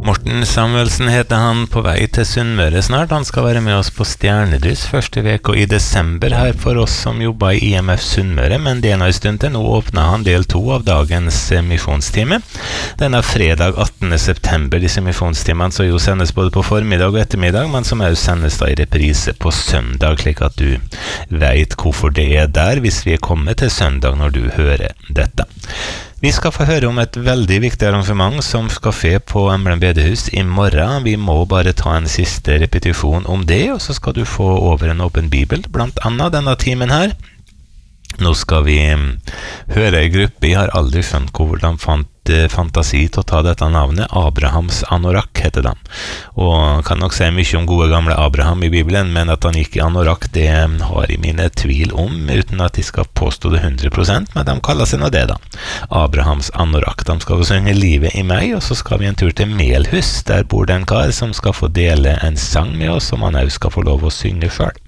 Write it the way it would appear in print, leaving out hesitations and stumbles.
Morten Samuelsen heter han, på vei til Sunnmøre snart. Han skal være med oss på Stjernedryss første veka i desember her for oss som jobber i IMF Sunnmøre, men det er en stund til. Nå åpner han del 2 av dagens misjonstime. Denne fredag 18. september, disse misjonstimene så jo sendes både på formiddag og ettermiddag, men som også sendes da i reprise på søndag, slik at du vet hvorfor det er der hvis vi er kommet til søndag når du hører dette. Vi skal få høre om et veldig viktig arrangement som skal skje på Emblem bedehus i morgen. Vi må bare ta en siste repetisjon om det, og så skal du få over en åpen bibel, blant annet denne timen her. Nå skal vi høre en gruppe, jeg har aldri skjønt hvordan fant fantasi til å ta dette navnet. Abrahams anorakk heter den. Og kan nok si mye om gode gamle Abraham i Bibelen, men at han gikk i anorakk, det har jeg mine tvil om, uten at de skal påstå det 100%, men de kaller seg nå det da. Abrahams anorakk. De skal få synge Livet i meg, og så skal vi en tur til Melhus. Der bor det en kar som skal få dele en sang med oss, som han også skal få lov å synge selv.